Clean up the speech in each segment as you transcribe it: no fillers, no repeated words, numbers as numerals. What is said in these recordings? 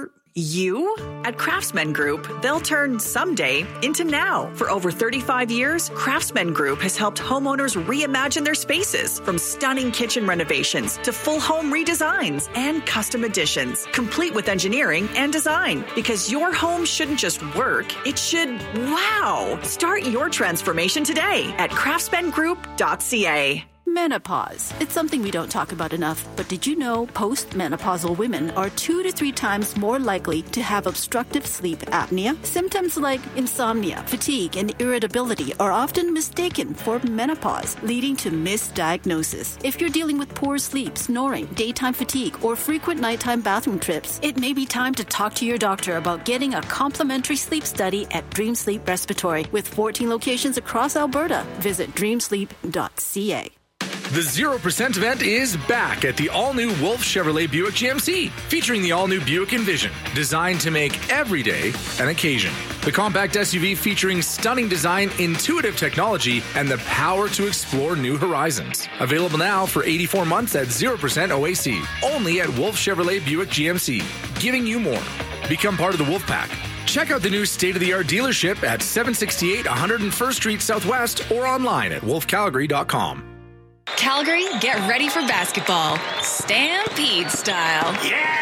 for you? At Craftsman Group, they'll turn someday into now. For over 35 years, Craftsman Group has helped homeowners reimagine their spaces, from stunning kitchen renovations to full home redesigns and custom additions, complete with engineering and design. Because your home shouldn't just work, it should wow. Start your transformation today at craftsmangroup.ca. Menopause. It's something we don't talk about enough, but did you know postmenopausal women are 2 to 3 times more likely to have obstructive sleep apnea? Symptoms like insomnia, fatigue, and irritability are often mistaken for menopause, leading to misdiagnosis. If you're dealing with poor sleep, snoring, daytime fatigue, or frequent nighttime bathroom trips, it may be time to talk to your doctor about getting a complimentary sleep study at Dream Sleep Respiratory. With 14 locations across Alberta, visit dreamsleep.ca. The 0% event is back at the all-new Wolf Chevrolet Buick GMC, featuring the all-new Buick Envision, designed to make every day an occasion. The compact SUV featuring stunning design, intuitive technology, and the power to explore new horizons. Available now for 84 months at 0% OAC, only at Wolf Chevrolet Buick GMC, giving you more. Become part of the Wolf Pack. Check out the new state-of-the-art dealership at 768 101st Street Southwest or online at wolfcalgary.com. Calgary, get ready for basketball. Stampede style.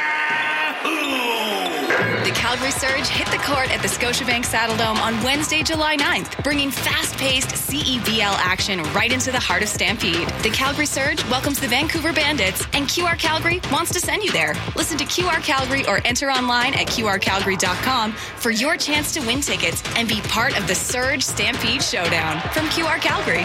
Yahoo! The Calgary Surge hit the court at the Scotiabank Saddledome on Wednesday, July 9th, bringing fast-paced CEBL action right into the heart of Stampede. The Calgary Surge welcomes the Vancouver Bandits, and QR Calgary wants to send you there. Listen to QR Calgary or enter online at qrcalgary.com for your chance to win tickets and be part of the Surge Stampede Showdown from QR Calgary.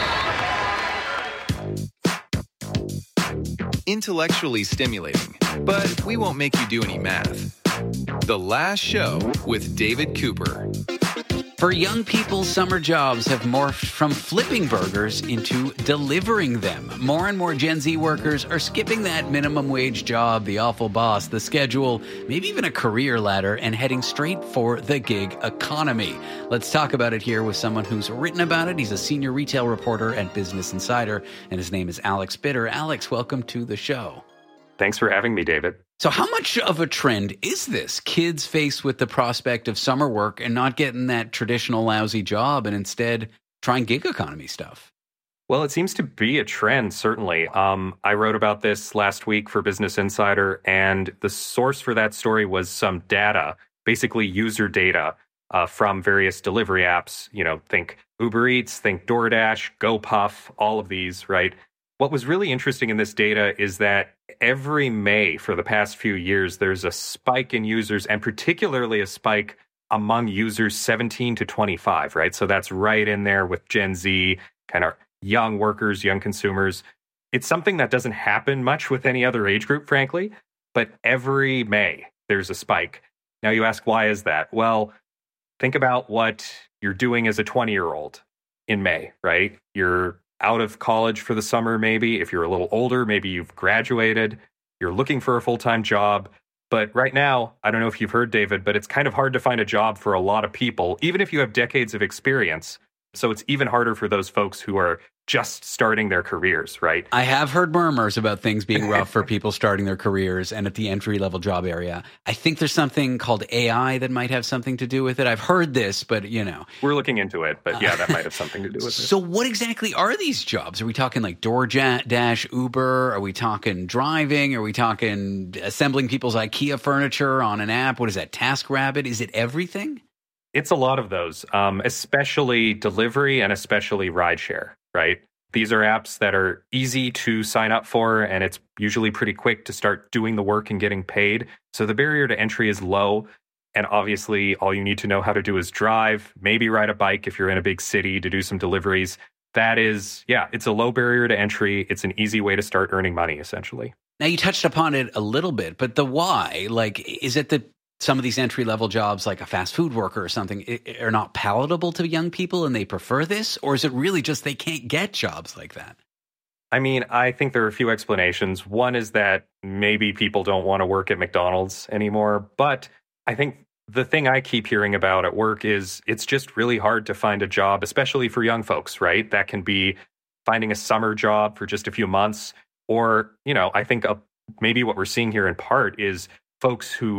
Intellectually stimulating, but we won't make you do any math. The Last Show with David Cooper. For young people, summer jobs have morphed from flipping burgers into delivering them. More and more Gen Z workers are skipping that minimum wage job, the awful boss, the schedule, maybe even a career ladder, and heading straight for the gig economy. Let's talk about it here with someone who's written about it. He's a senior retail reporter at Business Insider, and his name is Alex Bitter. Alex, welcome to the show. Thanks for having me, David. So how much of a trend is this? Kids faced with the prospect of summer work and not getting that traditional lousy job and instead trying gig economy stuff? Well, it seems to be a trend, certainly. I wrote about this last week for Business Insider, and the source for that story was some data, basically user data from various delivery apps. You know, think Uber Eats, think DoorDash, GoPuff, all of these, right? What was really interesting in this data is that every May for the past few years, there's a spike in users, and particularly a spike among users 17 to 25, right? So that's right in there with Gen Z, kind of young workers, young consumers. It's something that doesn't happen much with any other age group, frankly, but every May there's a spike. Now you ask, why is that? Well, think about what you're doing as a 20-year-old in May, right? You're out of college for the summer, maybe. If you're a little older, maybe you've graduated, you're looking for a full-time job. But right now, I don't know if you've heard, David, but it's kind of hard to find a job for a lot of people, even if you have decades of experience. So it's even harder for those folks who are just starting their careers, right? I have heard murmurs about things being rough for people starting their careers and at the entry-level job area. I think there's something called AI that might have something to do with it. I've heard this, but, you know. We're looking into it, but yeah, that might have something to do with it. So what exactly are these jobs? Are we talking like DoorDash, Uber? Are we talking driving? Are we talking assembling people's IKEA furniture on an app? What is that, TaskRabbit? Is it everything? It's a lot of those, especially delivery and especially rideshare, right? These are apps that are easy to sign up for, and it's usually pretty quick to start doing the work and getting paid. So the barrier to entry is low. And obviously, all you need to know how to do is drive, maybe ride a bike if you're in a big city to do some deliveries. That is, yeah, it's a low barrier to entry. It's an easy way to start earning money, essentially. Now, you touched upon it a little bit, but the why, like, is it that some of these entry-level jobs, like a fast food worker or something, are not palatable to young people and they prefer this? Or is it really just they can't get jobs like that? I mean, I think there are a few explanations. One is that maybe people don't want to work at McDonald's anymore. But I think the thing I keep hearing about at work is it's just really hard to find a job, especially for young folks, right? That can be finding a summer job for just a few months. Or, you know, I think maybe what we're seeing here in part is folks who